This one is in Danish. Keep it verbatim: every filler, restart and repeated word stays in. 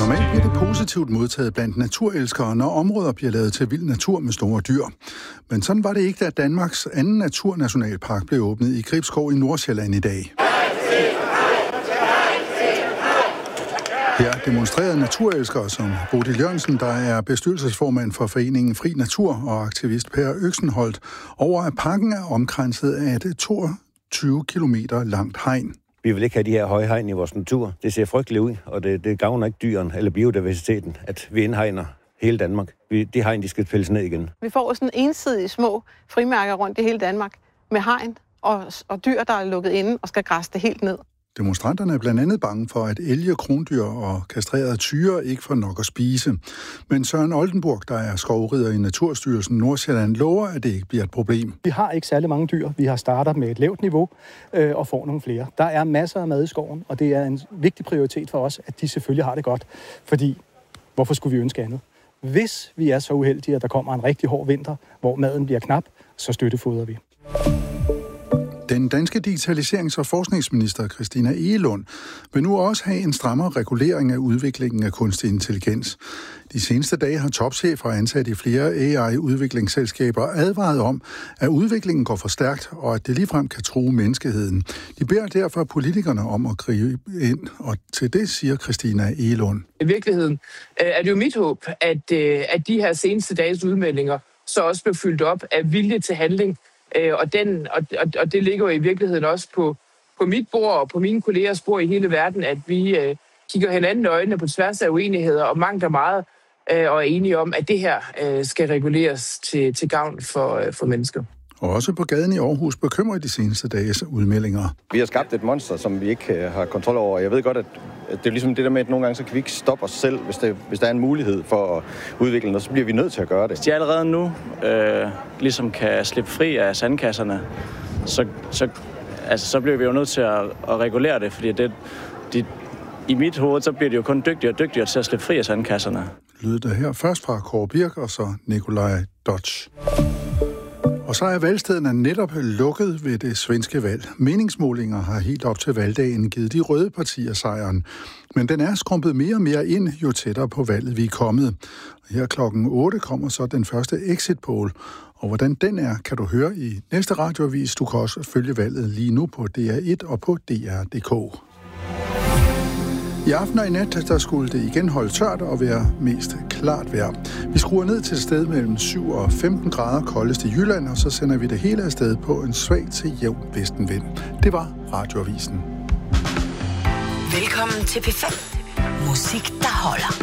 Normalt bliver det positivt modtaget blandt naturelskere, når områder bliver lavet til vild natur med store dyr. Men sådan var det ikke, da Danmarks anden naturnationalpark blev åbnet i Gribskov i Nordsjælland i dag. Her demonstrerede naturelskere som Bodil Jørgensen, der er bestyrelsesformand for foreningen Fri Natur, og aktivist Per Øksenholt, over at parken er omkranset af et toogtyve kilometer langt hegn. Vi vil ikke have de her høje hegn i vores natur. Det ser frygteligt ud, og det, det gavner ikke dyrene eller biodiversiteten, at vi indhegner hele Danmark. Vi, de hegn, de skal fældes ned igen. Vi får sådan ensidige små frimærker rundt i hele Danmark med hegn og, og dyr, der er lukket inde og skal græsse det helt ned. Demonstranterne er blandt andet bange for, at elge, krondyr og kastrerede tyre ikke får nok at spise. Men Søren Oldenburg, der er skovrider i Naturstyrelsen Nordsjælland, lover, at det ikke bliver et problem. Vi har ikke særlig mange dyr. Vi har startet med et lavt niveau øh, og får nogle flere. Der er masser af mad i skoven, og det er en vigtig prioritet for os, at de selvfølgelig har det godt. Fordi, hvorfor skulle vi ønske andet? Hvis vi er så uheldige, at der kommer en rigtig hård vinter, hvor maden bliver knap, så støttefodrer vi. Den danske digitaliserings- og forskningsminister Christina Egelund vil nu også have en strammere regulering af udviklingen af kunstig intelligens. De seneste dage har topchefer ansat i flere A I-udviklingsselskaber advaret om, at udviklingen går for stærkt, og at det ligefrem kan true menneskeheden. De beder derfor politikerne om at gribe ind, og til det siger Christina Egelund. I virkeligheden er det jo mit håb, at, at de her seneste dages udmeldinger så også bliver fyldt op af vilje til handling. Og, den, og, og det ligger jo i virkeligheden også på, på mit bord og på mine kollegers bord i hele verden, at vi øh, kigger hinanden i øjnene på tværs af uenigheder og mangt og meget, øh, og er enige om, at det her øh, skal reguleres til, til gavn for, øh, for mennesker. Og også på gaden i Aarhus bekymrer de seneste dages udmeldinger. Vi har skabt et monster, som vi ikke har kontrol over. Jeg ved godt, at det er ligesom det der med, at nogle gange så kan vi ikke stoppe os selv, hvis, det, hvis der er en mulighed for at udvikle noget, så bliver vi nødt til at gøre det. Hvis de allerede nu øh, ligesom kan slippe fri af sandkasserne, så, så, altså, så bliver vi jo nødt til at, at regulere det, fordi det, de, i mit hoved, så bliver de jo kun dygtigere og dygtigere til at slippe fri af sandkasserne. Lyder det her først fra Kåre Birk og så Nikolaj Dodge. Og så er valgstederne netop lukket ved det svenske valg. Meningsmålinger har helt op til valgdagen givet de røde partier sejren. Men den er skrumpet mere og mere ind, jo tættere på valget vi er kommet. Og her klokken otte kommer så den første exit poll. Og hvordan den er, kan du høre i næste radioavis. Du kan også følge valget lige nu på D R et og på D R punktum d k. I aften og i nat, der skulle det igen holde tørt og være mest klart vejr. Vi skruer ned til et sted mellem syv og femten grader koldest i Jylland, og så sender vi det hele afsted på en svag til jævn vestenvind. Det var Radioavisen. Velkommen til P fem. Musik, der holder.